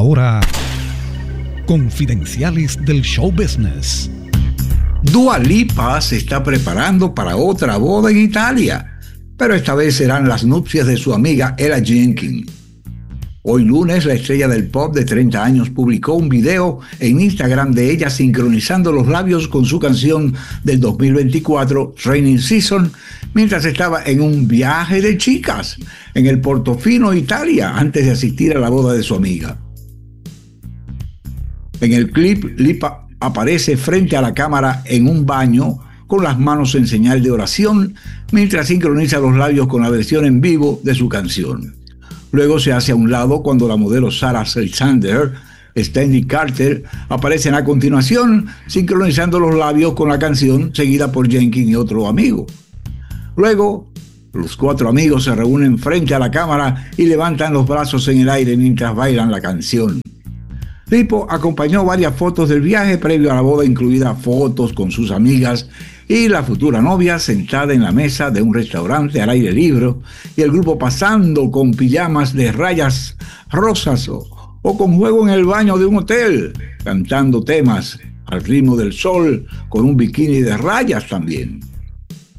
ahora Confidenciales del Show Business. Dua Lipa se está preparando para otra boda en Italia, pero esta vez serán las nupcias de su amiga Ella Jenkins. Hoy lunes, la estrella del pop de 30 años publicó un video en Instagram de ella sincronizando los labios con su canción del 2024, Raining Season, mientras estaba en un viaje de chicas en el Portofino, Italia, antes de asistir a la boda de su amiga. En el clip, Lipa aparece frente a la cámara en un baño con las manos en señal de oración mientras sincroniza los labios con la versión en vivo de su canción. Luego se hace a un lado cuando la modelo Sarah Alexander, Stanley Carter, aparecen a continuación sincronizando los labios con la canción, seguida por Jenkins y otro amigo. Luego, los cuatro amigos se reúnen frente a la cámara y levantan los brazos en el aire mientras bailan la canción. Lipa acompañó varias fotos del viaje previo a la boda, incluidas fotos con sus amigas y la futura novia sentada en la mesa de un restaurante al aire libre y el grupo pasando con pijamas de rayas rosas o con juego en el baño de un hotel, cantando temas al ritmo del sol con un bikini de rayas también.